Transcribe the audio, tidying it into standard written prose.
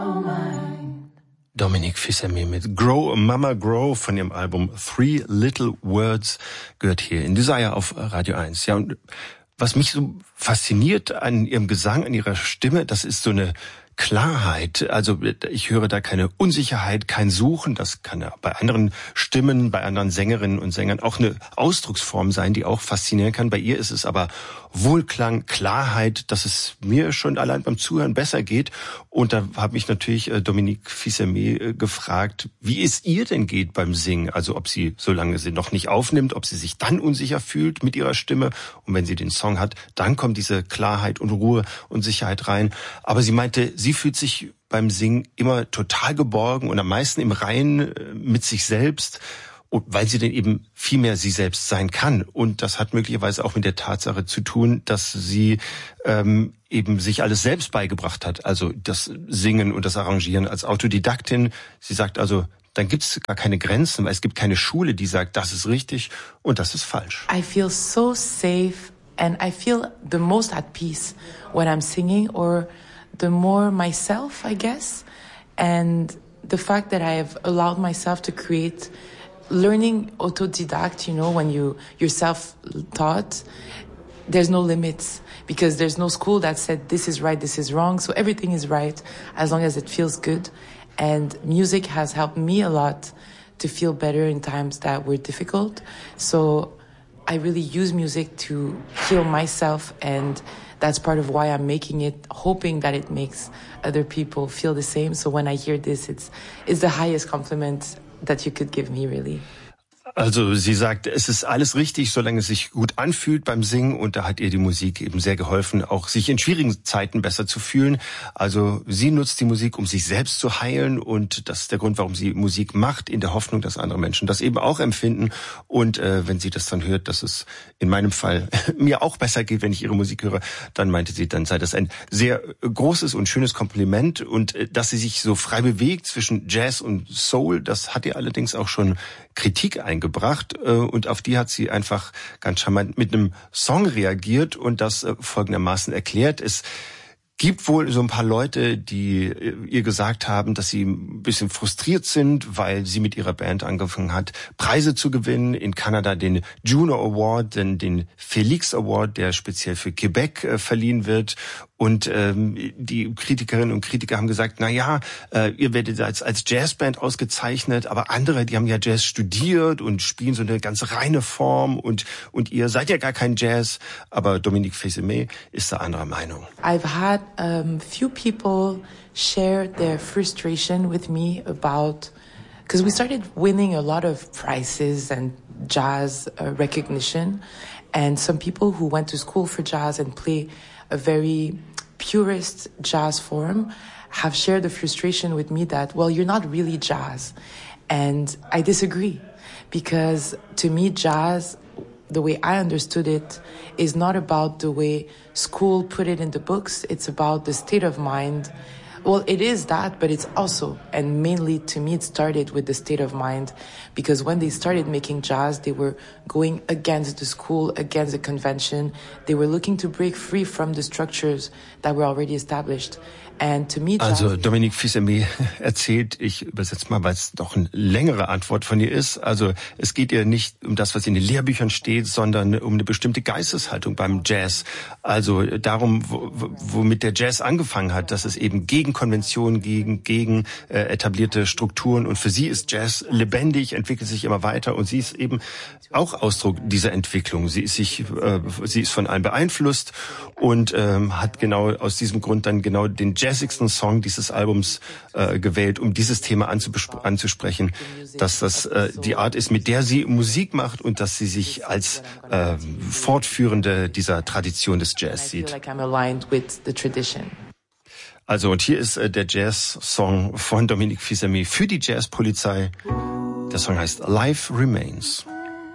Dominique Fils-Aimé mit Grow, Mama Grow von ihrem Album Three Little Words gehört hier in Desire auf Radio 1. Ja, und was mich so fasziniert an ihrem Gesang, an ihrer Stimme, das ist so eine Klarheit. Also ich höre da keine Unsicherheit, kein Suchen. Das kann ja bei anderen Stimmen, bei anderen Sängerinnen und Sängern auch eine Ausdrucksform sein, die auch faszinieren kann. Bei ihr ist es aber Wohlklang, Klarheit, dass es mir schon allein beim Zuhören besser geht. Und da habe ich natürlich Dominique Fils-Aimé gefragt, wie es ihr denn geht beim Singen. Also ob sie, solange sie noch nicht aufnimmt, ob sie sich dann unsicher fühlt mit ihrer Stimme. Und wenn sie den Song hat, dann kommt diese Klarheit und Ruhe und Sicherheit rein. Aber sie meinte, sie fühlt sich beim Singen immer total geborgen und am meisten im Reinen mit sich selbst, weil sie dann eben viel mehr sie selbst sein kann. Und das hat möglicherweise auch mit der Tatsache zu tun, dass sie eben sich alles selbst beigebracht hat. Also das Singen und das Arrangieren als Autodidaktin. Sie sagt also, dann gibt es gar keine Grenzen, weil es gibt keine Schule, die sagt, das ist richtig und das ist falsch. I feel so safe and I feel the most at peace when I'm singing, or the more myself, I guess. And the fact that I have allowed myself to create, learning autodidact, you know, when you're self-taught, there's no limits because there's no school that said this is right, this is wrong. So everything is right as long as it feels good. And music has helped me a lot to feel better in times that were difficult. So I really use music to heal myself, and that's part of why I'm making it, hoping that it makes other people feel the same. So when I hear this, it's the highest compliment that you could give me, really. Also sie sagt, es ist alles richtig, solange es sich gut anfühlt beim Singen, und da hat ihr die Musik eben sehr geholfen, auch sich in schwierigen Zeiten besser zu fühlen. Also sie nutzt die Musik, um sich selbst zu heilen, und das ist der Grund, warum sie Musik macht, in der Hoffnung, dass andere Menschen das eben auch empfinden. Und wenn sie das dann hört, dass es in meinem Fall mir auch besser geht, wenn ich ihre Musik höre, dann meinte sie, dann sei das ein sehr großes und schönes Kompliment. Und dass sie sich so frei bewegt zwischen Jazz und Soul, das hat ihr allerdings auch schon Kritik eingebracht, und auf die hat sie einfach ganz charmant mit einem Song reagiert und das folgendermaßen erklärt. Es gibt wohl so ein paar Leute, die ihr gesagt haben, dass sie ein bisschen frustriert sind, weil sie mit ihrer Band angefangen hat, Preise zu gewinnen. In Kanada den Juno Award, den Félix Award, der speziell für Quebec verliehen wird. Und die Kritikerinnen und Kritiker haben gesagt, na ja, ihr werdet als Jazzband ausgezeichnet, aber andere, die haben ja Jazz studiert und spielen so eine ganz reine Form, und ihr seid ja gar kein Jazz. Aber Dominique Fils-Aimé ist da anderer Meinung. I've had few people share their frustration with me about, because we started winning a lot of prizes and jazz recognition, and some people who went to school for jazz and play a very purist jazz form have shared the frustration with me that, well, you're not really jazz. And I disagree, because to me, jazz, the way I understood it, is not about the way school put it in the books. It's about the state of mind. Well, it is that, but it's also, and mainly to me, it started with the state of mind, because when they started making jazz, they were going against the school, against the convention. They were looking to break free from the structures that were already established. And to me, also Dominique Fils-Aimé erzählt, ich übersetze mal, weil es doch eine längere Antwort von ihr ist. Also es geht ihr nicht um das, was in den Lehrbüchern steht, sondern um eine bestimmte Geisteshaltung beim Jazz. Also darum, womit der Jazz angefangen hat, dass es eben gegen Konventionen, gegen etablierte Strukturen, und für sie ist Jazz lebendig, entwickelt sich immer weiter, und sie ist eben auch Ausdruck dieser Entwicklung. Sie ist von allem beeinflusst und hat genau aus diesem Grund dann genau den jazzigsten Song dieses Albums gewählt, um dieses Thema anzusprechen, dass das die Art ist, mit der sie Musik macht, und dass sie sich als Fortführende dieser Tradition des Jazz sieht. Also, und hier ist der Jazz-Song von Dominique Fils-Aimé für die Jazzpolizei. Der Song heißt Life Remains.